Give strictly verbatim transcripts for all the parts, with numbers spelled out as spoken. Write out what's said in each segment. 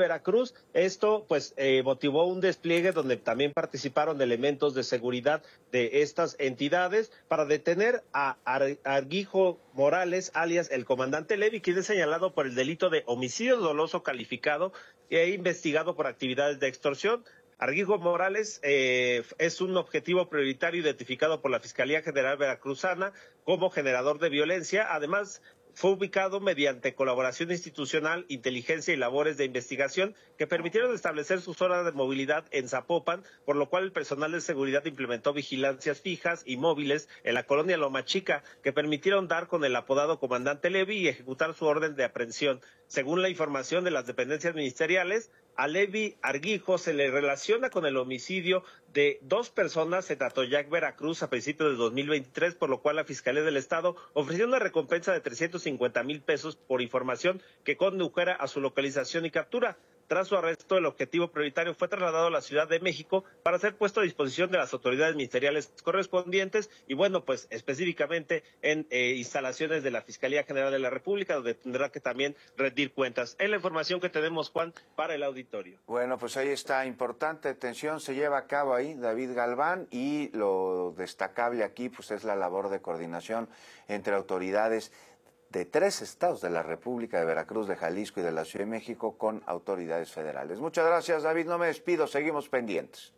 Veracruz. Esto pues eh, motivó un despliegue donde también participaron elementos de seguridad de estas entidades para detener a Ar- Argijo Morales, alias el comandante Levi, quien es señalado por el delito de homicidio doloso calificado e investigado por actividades de extorsión. Argijo Morales eh, es un objetivo prioritario identificado por la Fiscalía General Veracruzana como generador de violencia. Además, fue ubicado mediante colaboración institucional, inteligencia y labores de investigación que permitieron establecer sus zonas de movilidad en Zapopan, por lo cual el personal de seguridad implementó vigilancias fijas y móviles en la colonia Loma Chica, que permitieron dar con el apodado comandante Levi y ejecutar su orden de aprehensión. Según la información de las dependencias ministeriales, a Levi Argijo se le relaciona con el homicidio de dos personas en Atoyac, Veracruz, a principios de dos mil veintitrés, por lo cual la Fiscalía del Estado ofreció una recompensa de trescientos cincuenta mil pesos por información que condujera a su localización y captura. Tras su arresto, el objetivo prioritario fue trasladado a la Ciudad de México para ser puesto a disposición de las autoridades ministeriales correspondientes y, bueno, pues específicamente en eh, instalaciones de la Fiscalía General de la República, donde tendrá que también rendir cuentas. Es la información que tenemos, Juan, para el auditorio. Bueno, pues ahí está, importante atención se lleva a cabo ahí David Galván, y lo destacable aquí pues es la labor de coordinación entre autoridades de tres estados de la República, de Veracruz, de Jalisco y de la Ciudad de México, con autoridades federales. Muchas gracias, David, no me despido, seguimos pendientes.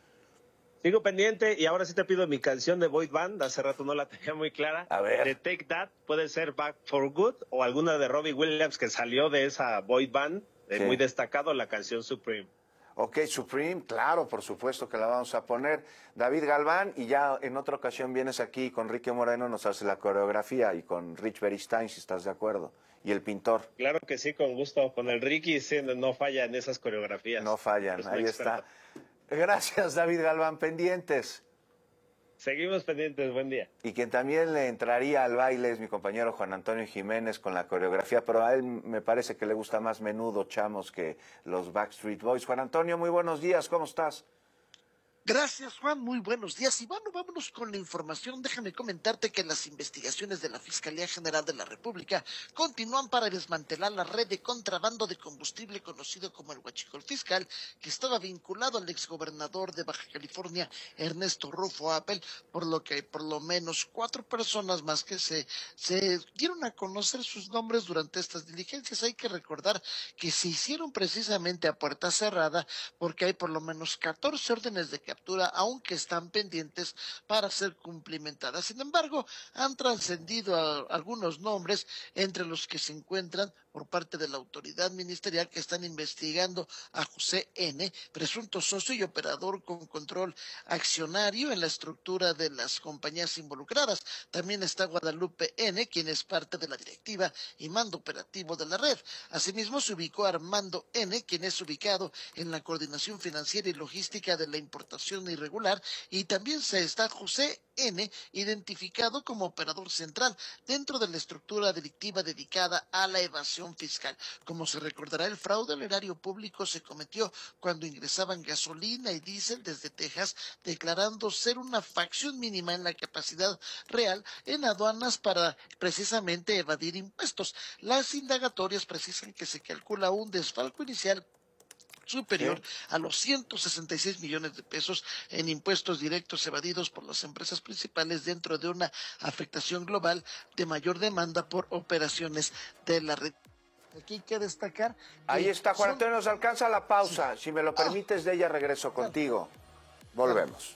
Sigo pendiente y ahora sí te pido mi canción de Boy Band, hace rato no la tenía muy clara. A ver. De Take That, puede ser Back for Good o alguna de Robbie Williams que salió de esa Boy Band, eh, Sí. muy destacado, la canción Supreme. Ok, Supreme, claro, por supuesto que la vamos a poner. David Galván, y ya en otra ocasión vienes aquí con Enrique Moreno, nos hace la coreografía, y con Rich Beristain, si estás de acuerdo, y el pintor. Claro que sí, con gusto. Con el Ricky sí, no falla en esas coreografías. No fallan, Es muy ahí experto. está. Gracias, David Galván, pendientes. Seguimos pendientes, buen día. Y quien también le entraría al baile es mi compañero Juan Antonio Jiménez con la coreografía, pero a él me parece que le gusta más Menudo, Chamos, que los Backstreet Boys. Juan Antonio, muy buenos días, ¿cómo estás? Gracias, Juan. Muy buenos días. Y bueno, vámonos con la información. Déjame comentarte que las investigaciones de la Fiscalía General de la República continúan para desmantelar la red de contrabando de combustible conocido como el Huachicol Fiscal, que estaba vinculado al exgobernador de Baja California, Ernesto Rufo Appel, por lo que hay por lo menos cuatro personas más que se, se dieron a conocer sus nombres durante estas diligencias. Hay que recordar que se hicieron precisamente a puerta cerrada, porque hay por lo menos catorce órdenes de captura, aunque están pendientes para ser cumplimentadas. Sin embargo, han trascendido a algunos nombres, entre los que se encuentran por parte de la autoridad ministerial que están investigando a José N., presunto socio y operador con control accionario en la estructura de las compañías involucradas. También está Guadalupe N., quien es parte de la directiva y mando operativo de la red. Asimismo, se ubicó a Armando N., quien es ubicado en la coordinación financiera y logística de la importación irregular, y también se está José N., identificado como operador central dentro de la estructura delictiva dedicada a la evasión fiscal. Como se recordará, el fraude al erario público se cometió cuando ingresaban gasolina y diésel desde Texas, declarando ser una facción mínima en la capacidad real en aduanas para precisamente evadir impuestos. Las indagatorias precisan que se calcula un desfalco inicial superior sí. a los ciento sesenta y seis millones de pesos en impuestos directos evadidos por las empresas principales dentro de una afectación global de mayor demanda por operaciones de la red. Aquí hay que destacar... Ahí está, Juan son... Antonio, nos alcanza la pausa. Sí. Si me lo permites, ah. de ella regreso claro. contigo. Volvemos.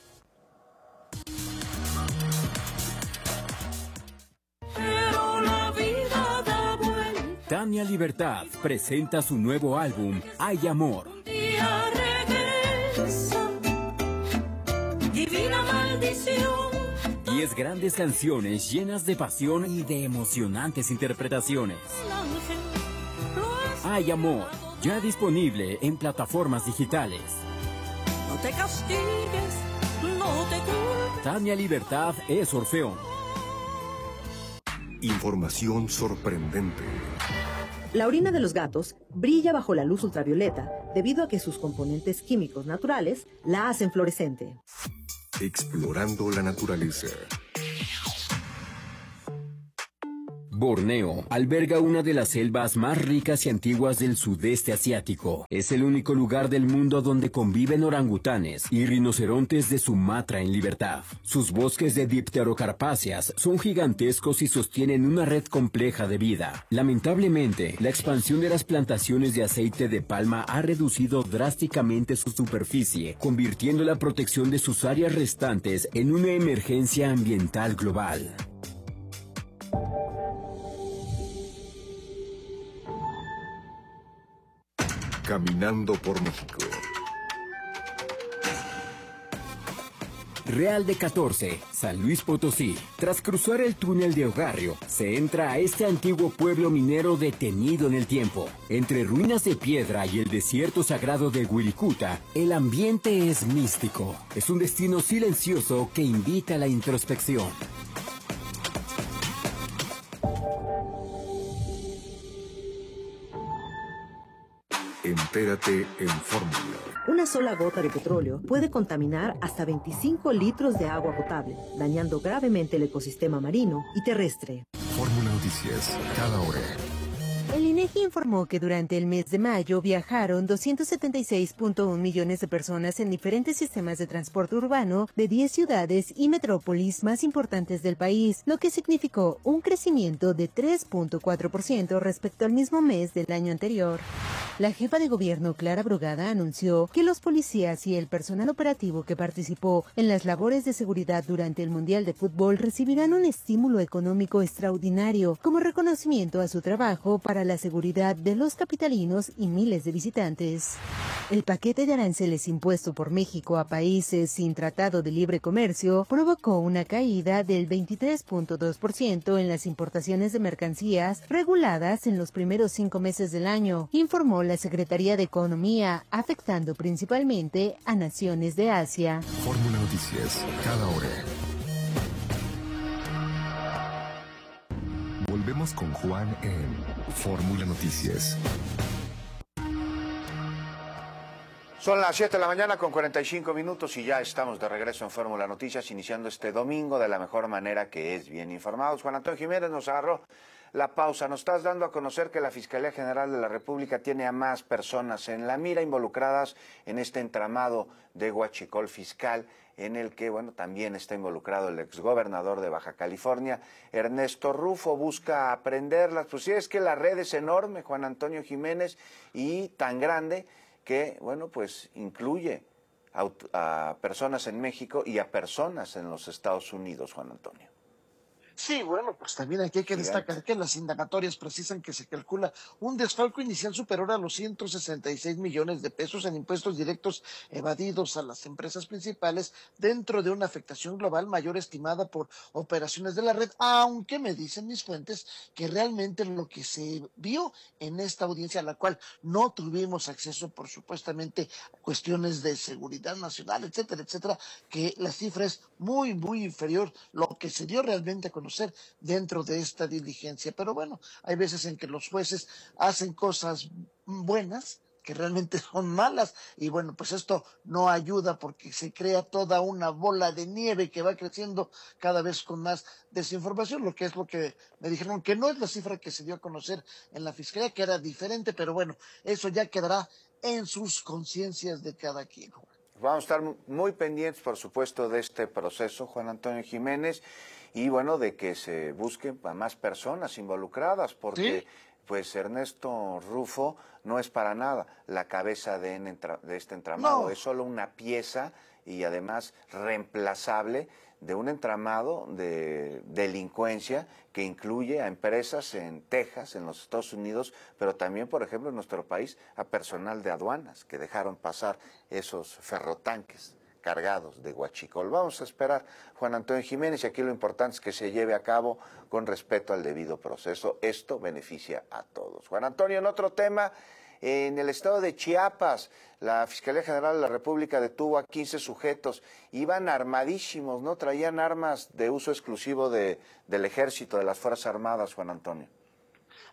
Tania Libertad presenta su nuevo álbum, Hay Amor. Un día regresa, divina maldición. Diez grandes canciones llenas de pasión y de emocionantes interpretaciones. Hay Amor, ya disponible en plataformas digitales. No te castigues, no te culpes. Tania Libertad es Orfeón. Información sorprendente. La orina de los gatos brilla bajo la luz ultravioleta debido a que sus componentes químicos naturales la hacen fluorescente. Explorando la naturaleza. Borneo alberga una de las selvas más ricas y antiguas del sudeste asiático. Es el único lugar del mundo donde conviven orangutanes y rinocerontes de Sumatra en libertad. Sus bosques de dipterocarpáceas son gigantescos y sostienen una red compleja de vida. Lamentablemente, la expansión de las plantaciones de aceite de palma ha reducido drásticamente su superficie, convirtiendo la protección de sus áreas restantes en una emergencia ambiental global. Caminando por México. Real de catorce, San Luis Potosí. Tras cruzar el túnel de Ogarrio, se entra a este antiguo pueblo minero detenido en el tiempo. Entre ruinas de piedra y el desierto sagrado de Wirikuta, el ambiente es místico. Es un destino silencioso que invita a la introspección. Entérate en Fórmula. Una sola gota de petróleo puede contaminar hasta veinticinco litros de agua potable, dañando gravemente el ecosistema marino y terrestre. Fórmula Noticias, cada hora. El INEGI informó que durante el mes de mayo viajaron doscientos setenta y seis punto uno millones de personas en diferentes sistemas de transporte urbano de diez ciudades y metrópolis más importantes del país, lo que significó un crecimiento de tres punto cuatro por ciento respecto al mismo mes del año anterior. La jefa de gobierno, Clara Brugada, anunció que los policías y el personal operativo que participó en las labores de seguridad durante el Mundial de Fútbol recibirán un estímulo económico extraordinario como reconocimiento a su trabajo para la seguridad de los capitalinos y miles de visitantes. El paquete de aranceles impuesto por México a países sin tratado de libre comercio provocó una caída del veintitrés punto dos por ciento en las importaciones de mercancías reguladas en los primeros cinco meses del año, informó la Secretaría de Economía, afectando principalmente a naciones de Asia. Fórmula Noticias, cada hora. Volvemos con Juan en Fórmula Noticias. Son las siete de la mañana con cuarenta y cinco minutos y ya estamos de regreso en Fórmula Noticias, iniciando este domingo de la mejor manera, que es bien informados. Juan Antonio Jiménez nos agarró la pausa. Nos estás dando a conocer que la Fiscalía General de la República tiene a más personas en la mira involucradas en este entramado de huachicol fiscal, en el que, bueno, también está involucrado el exgobernador de Baja California, Ernesto Rufo. Busca aprenderlas. Pues sí, es que la red es enorme, Juan Antonio Jiménez, y tan grande que, bueno, pues incluye a, a personas en México y a personas en los Estados Unidos, Juan Antonio. Sí, bueno, pues también aquí hay que destacar que las indagatorias precisan que se calcula un desfalco inicial superior a los ciento sesenta y seis millones de pesos en impuestos directos evadidos a las empresas principales dentro de una afectación global mayor estimada por operaciones de la red, aunque me dicen mis fuentes que realmente lo que se vio en esta audiencia, a la cual no tuvimos acceso por supuestamente cuestiones de seguridad nacional, etcétera, etcétera, que la cifra es muy, muy inferior lo que se dio realmente a conocer dentro de esta diligencia. Pero bueno, hay veces en que los jueces hacen cosas buenas que realmente son malas, y bueno, pues esto no ayuda porque se crea toda una bola de nieve que va creciendo cada vez con más desinformación, lo que es lo que me dijeron, que no es la cifra que se dio a conocer en la Fiscalía, que era diferente, pero bueno, eso ya quedará en sus conciencias de cada quien. Vamos a estar muy pendientes, por supuesto, de este proceso, Juan Antonio Jiménez, y bueno, de que se busquen a más personas involucradas, porque ¿sí? Pues Ernesto Rufo no es para nada la cabeza de, de este entramado, no. Es solo una pieza y además reemplazable de un entramado de delincuencia que incluye a empresas en Texas, en los Estados Unidos, pero también, por ejemplo, en nuestro país, a personal de aduanas que dejaron pasar esos ferrotanques cargados de huachicol. Vamos a esperar, Juan Antonio Jiménez, y aquí lo importante es que se lleve a cabo con respeto al debido proceso. Esto beneficia a todos. Juan Antonio, en otro tema, en el estado de Chiapas, la Fiscalía General de la República detuvo a quince sujetos. Iban armadísimos, ¿no? Traían armas de uso exclusivo de, del Ejército, de las Fuerzas Armadas, Juan Antonio.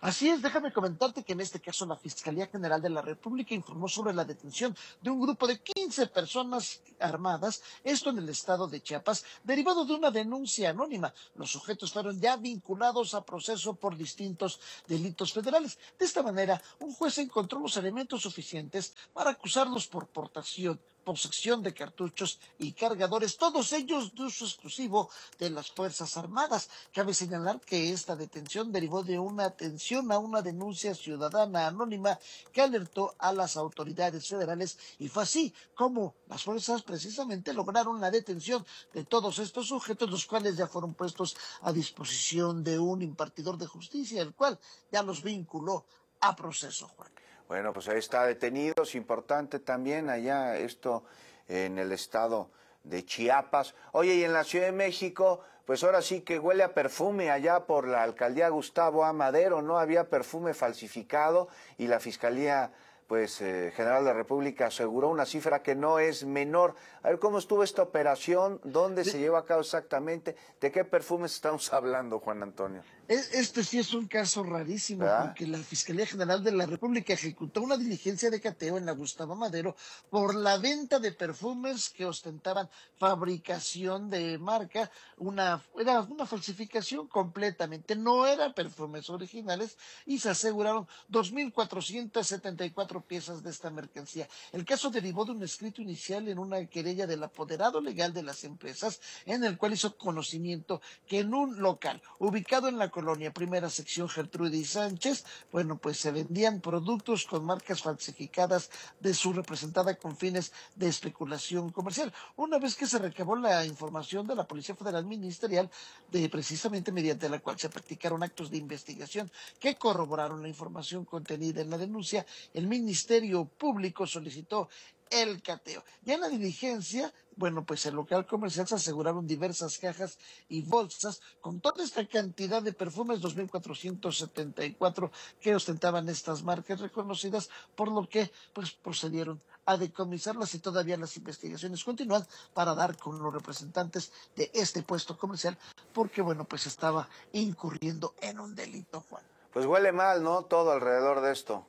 Así es, déjame comentarte que en este caso la Fiscalía General de la República informó sobre la detención de un grupo de quince personas armadas, esto en el estado de Chiapas, derivado de una denuncia anónima. Los sujetos fueron ya vinculados a proceso por distintos delitos federales. De esta manera, un juez encontró los elementos suficientes para acusarlos por portación, posesión de cartuchos y cargadores, todos ellos de uso exclusivo de las Fuerzas Armadas. Cabe señalar que esta detención derivó de una atención a una denuncia ciudadana anónima que alertó a las autoridades federales, y fue así como las fuerzas precisamente lograron la detención de todos estos sujetos, los cuales ya fueron puestos a disposición de un impartidor de justicia, el cual ya los vinculó a proceso, Juan. Bueno, pues ahí está detenido, es importante también allá esto en el estado de Chiapas. Oye, y en la Ciudad de México, pues ahora sí que huele a perfume allá por la alcaldía Gustavo A. Madero, ¿no? Había perfume falsificado y la Fiscalía pues eh, General de la República aseguró una cifra que no es menor. A ver, ¿cómo estuvo esta operación? ¿Dónde se llevó a cabo exactamente? ¿De qué perfumes estamos hablando, Juan Antonio? Este sí es un caso rarísimo, ¿verdad? Porque la Fiscalía General de la República ejecutó una diligencia de cateo en la Gustavo Madero por la venta de perfumes que ostentaban fabricación de marca. Una, era una falsificación completamente, no eran perfumes originales, y se aseguraron dos mil cuatrocientas setenta y cuatro piezas de esta mercancía. El caso derivó de un escrito inicial en una querella del apoderado legal de las empresas, en el cual hizo conocimiento que en un local ubicado en la colonia Primera Sección Gertrudis Sánchez, bueno, pues se vendían productos con marcas falsificadas de su representada con fines de especulación comercial. Una vez que se recabó la información de la Policía Federal Ministerial, de precisamente mediante la cual se practicaron actos de investigación que corroboraron la información contenida en la denuncia, el Ministerio Público solicitó el cateo. Ya en la diligencia, bueno, pues el local comercial se aseguraron diversas cajas y bolsas con toda esta cantidad de perfumes, dos mil cuatrocientos setenta y cuatro, que ostentaban estas marcas reconocidas, por lo que pues procedieron a decomisarlas, y todavía las investigaciones continúan para dar con los representantes de este puesto comercial, porque bueno, pues estaba incurriendo en un delito, Juan. Pues huele mal, ¿no? Todo alrededor de esto.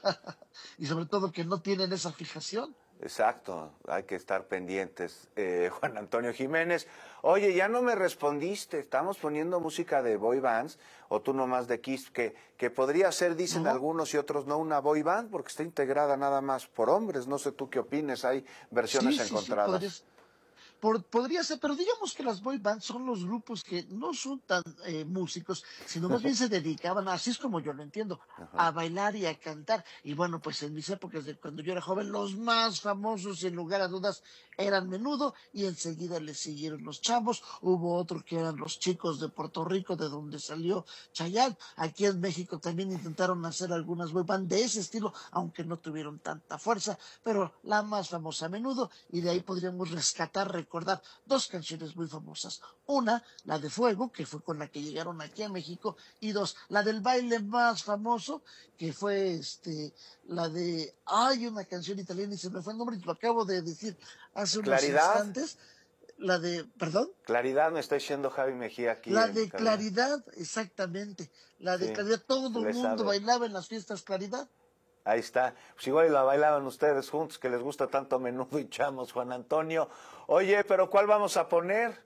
Y sobre todo que no tienen esa fijación. Exacto, hay que estar pendientes. Eh, Juan Antonio Jiménez, oye, ya no me respondiste, estamos poniendo música de boy bands, o tú nomás de Kiss, que, que podría ser, dicen ¿no? algunos y otros no, una boy band, porque está integrada nada más por hombres, no sé tú qué opines, hay versiones sí, encontradas. Sí, sí, Por, podría ser, pero digamos que las boy bands son los grupos que no son tan eh, músicos, sino más bien se dedicaban, así es como yo lo entiendo, Ajá. a bailar y a cantar. Y bueno, pues en mis épocas de cuando yo era joven, los más famosos, sin lugar a dudas, eran Menudo, y enseguida le siguieron los Chamos. Hubo otro que eran los Chicos de Puerto Rico, de donde salió Chayanne. Aquí en México también intentaron hacer algunas boy bands de ese estilo, aunque no tuvieron tanta fuerza, pero la más famosa, Menudo, y de ahí podríamos rescatar, recordar dos canciones muy famosas. Una, la de Fuego, que fue con la que llegaron aquí a México, y dos, la del baile más famoso, que fue este la de, hay una canción italiana y se me fue el nombre y lo acabo de decir hace unos Claridad. instantes. La de, ¿perdón? Claridad, me está diciendo Javi Mejía aquí. La de Claridad, exactamente. La de sí, Claridad, todo el mundo sabe. Bailaba en las fiestas Claridad. Ahí está. Pues igual la bailaban ustedes juntos, que les gusta tanto Menudo y Chamos, Juan Antonio. Oye, pero ¿cuál vamos a poner?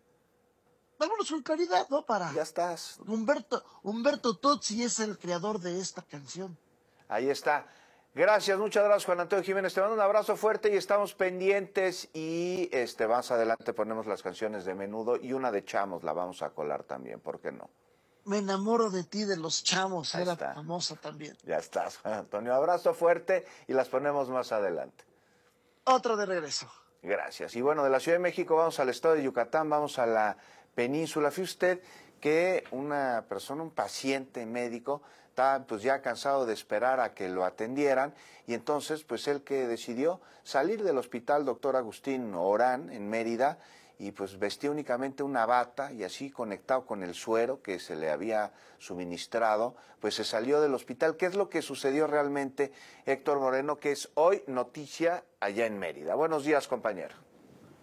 Vámonos con Claridad, ¿no? Para... Ya estás. Humberto, Humberto Tozzi es el creador de esta canción. Ahí está. Gracias, muchas gracias, Juan Antonio Jiménez. Te mando un abrazo fuerte y estamos pendientes. Y este más adelante ponemos las canciones de Menudo y una de Chamos la vamos a colar también, ¿por qué no? Me enamoro de ti, de los Chamos, Ahí era está. famosa también. Ya estás, Juan Antonio. Abrazo fuerte y las ponemos más adelante. Otra de regreso. Gracias. Y bueno, de la Ciudad de México vamos al estado de Yucatán, vamos a la península. Fíjese usted que una persona, un paciente médico, está pues ya cansado de esperar a que lo atendieran, y entonces pues él que decidió salir del hospital doctor Agustín Orán en Mérida, y pues vestía únicamente una bata, y así conectado con el suero que se le había suministrado, pues se salió del hospital. ¿Qué es lo que sucedió realmente, Héctor Moreno, que es hoy noticia allá en Mérida? Buenos días, compañero.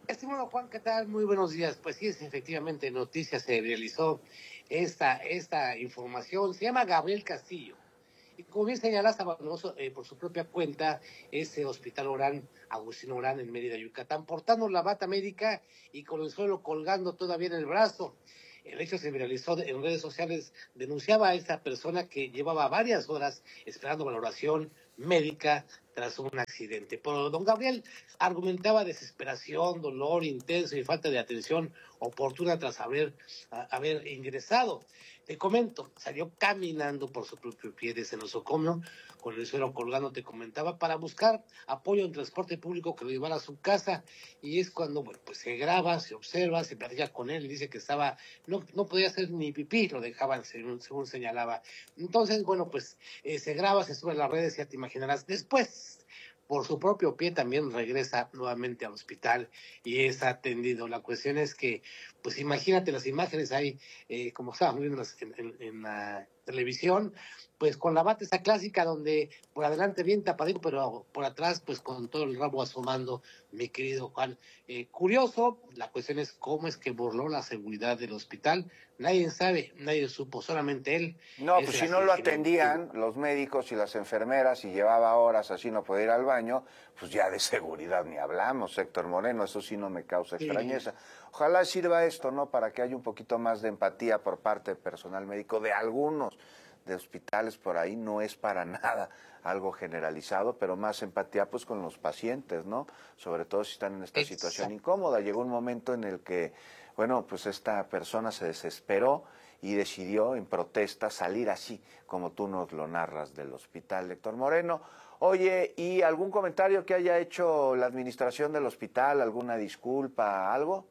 Estimado Juan, ¿qué tal? Muy buenos días. Pues sí, es efectivamente noticia, se realizó esta, esta información. Se llama Gabriel Castillo. Y como bien señalaste, abandonó eh, por su propia cuenta ese hospital Orán, Agustín Orán, en Mérida, Yucatán, portando la bata médica y con el suelo colgando todavía en el brazo. El hecho se viralizó en redes sociales, denunciaba a esta persona que llevaba varias horas esperando valoración médica tras un accidente. Pero don Gabriel argumentaba desesperación, dolor intenso y falta de atención oportuna tras haber, a, haber ingresado. Te comento, salió caminando por su propio pie desde el nosocomio, con el suelo colgando, te comentaba, para buscar apoyo en transporte público que lo llevara a su casa, y es cuando, bueno, pues se graba, se observa, se platica con él, y dice que estaba, no, no podía hacer ni pipí, lo dejaban según, según señalaba. Entonces, bueno, pues eh, se graba, se sube a las redes, ya te imaginarás. Después, por su propio pie, también regresa nuevamente al hospital y es atendido. La cuestión es que, pues imagínate las imágenes ahí, eh, como estábamos viendo en, en, en la televisión, pues con la bata esa clásica donde por adelante bien tapadito, pero por atrás pues con todo el rabo asomando, mi querido Juan. Eh, curioso, la cuestión es cómo es que burló la seguridad del hospital. Nadie sabe, nadie supo, solamente él. No, Es pues el si no lo asesino. atendían los médicos y las enfermeras y llevaba horas así no podía ir al baño, pues ya de seguridad ni hablamos, Héctor Moreno, eso sí no me causa extrañeza. Ojalá sirva esto, ¿no?, para que haya un poquito más de empatía por parte del personal médico de algunos de hospitales por ahí, no es para nada algo generalizado, pero más empatía pues con los pacientes, ¿no? Sobre todo si están en esta Exacto. situación incómoda. Llegó un momento en el que, bueno, pues esta persona se desesperó y decidió en protesta salir así, como tú nos lo narras del hospital, Héctor Moreno. Oye, ¿y algún comentario que haya hecho la administración del hospital, alguna disculpa, algo?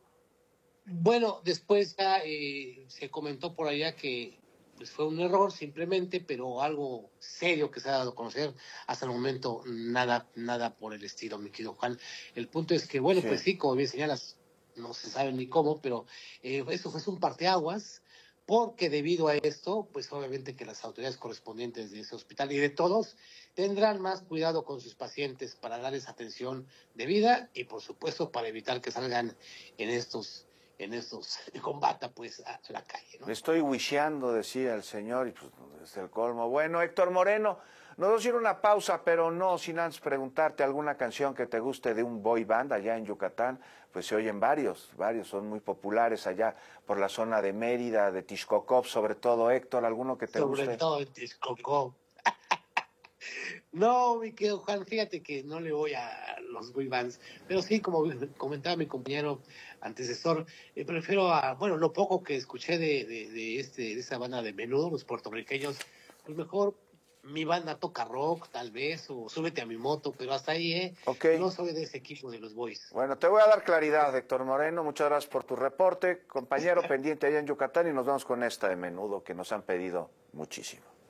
Bueno, después ya eh, se comentó por allá que pues fue un error simplemente, pero algo serio que se ha dado a conocer hasta el momento, nada, nada por el estilo, mi querido Juan. El punto es que, bueno, Sí. pues sí, como bien señalas, no se sabe ni cómo, pero eh, eso fue un parteaguas, porque debido a esto, pues obviamente que las autoridades correspondientes de ese hospital y de todos tendrán más cuidado con sus pacientes para darles atención debida y, por supuesto, para evitar que salgan en estos en estos combata pues a la calle, ¿no? Le estoy wisheando, decía el señor, y pues es el colmo. Bueno, Héctor Moreno, nos vamos a ir a una pausa, pero no sin antes preguntarte alguna canción que te guste de un boy band allá en Yucatán. Pues se oyen varios, varios, son muy populares allá por la zona de Mérida, de Tixcocop, sobre todo, Héctor, ¿alguno que te Sobre guste? todo en Texcoco. No, mi querido Juan, fíjate que no le voy a los boy bands, pero sí, como comentaba mi compañero antecesor, eh, prefiero a, bueno, lo poco que escuché de, de, de, este, de esa banda de Menudo, los puertorriqueños, pues mejor mi banda toca rock, tal vez, o súbete a mi moto, pero hasta ahí, ¿eh? Ok. No soy de ese equipo de los boys. Bueno, te voy a dar claridad, Héctor Moreno, muchas gracias por tu reporte, compañero pendiente allá en Yucatán, y nos vamos con esta de Menudo que nos han pedido muchísimo.